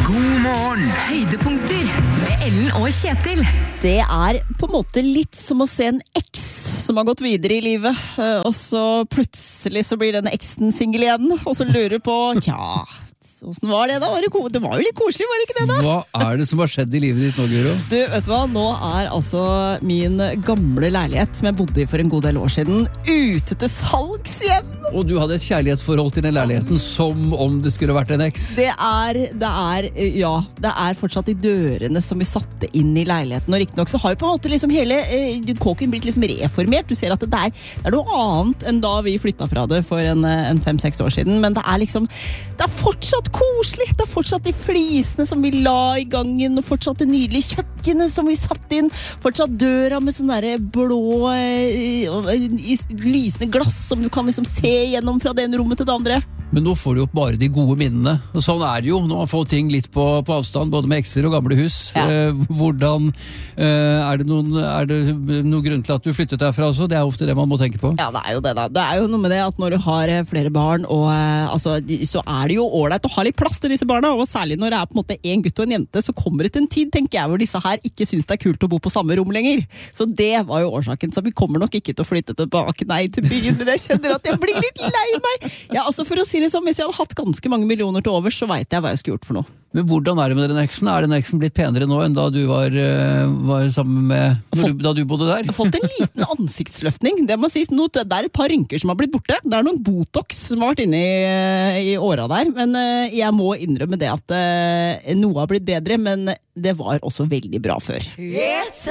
God morgen! Høydepunkter med Ellen og Kjetil. Det på en måte litt som å se en eks som har gått videre i livet, og så plutselig så blir denne eksen single igjen, og så lurer på, hvordan var det da? Det var jo litt koselig, var det ikke det da? Hva det som har skjedd i livet ditt nå, Guro? Du, vet du hva? Nå altså min gamle leilighet som jeg bodde i for en god del år siden ute til salgs igjen. Og du hadde et kjærlighetsforhold til den leiligheten som om det skulle vært en eks. Det er fortsatt de dørene som vi satte inn i leiligheten, og riktig nok så har jo på en måte liksom hele kåken blitt liksom reformert. Du ser at det er noe annet enn da vi flyttet fra det for en 5-6 år siden, men det er fortsatt koselig. Det er fortsatt de flisene som vi la i gangen, og fortsatt det nydelige kjøkkenet som vi satt inn, fortsatt døra med sånn der blå lysende glass som du kan liksom se gjennom fra det ene rommet til det andre. Men nå får du opp bare de gode minnene, og sånn det jo. Nå får ting litt på avstand, både med ekser og gamle hus. Ja. Hvordan, det noen grunn til at du flyttet derfra også? Det ofte det man må tenke på. Ja, det jo det da. Det jo noe med det at når du har flere barn, og, så det jo ålreit å ha litt plass til disse barna, og særlig når det på en måte en gutt og en jente, så kommer det til en tid, tenker jeg, hvor disse her ikke synes det kult å bo på samme rom lenger. Så det var jo årsaken, så vi kommer nok ikke til å flytte tilbake, til byen, men jeg kjenner at jeg blir litt lei meg. Ja, altså for å si det sånn, hvis jeg hadde hatt ganske mange millioner til overs, så vet jeg hva jeg skulle gjort for noe. Men hvordan det med den eksen? Den eksen blitt penere nå enn da du var sammen med, da du bodde der? Jeg har fått en liten ansiktsløftning. Det må sies, det et par rynker som har blitt borte. Det noen Botox som har vært inne i åra der. Men jeg må innrømme det at noe har blitt bedre, men det var også veldig bra før.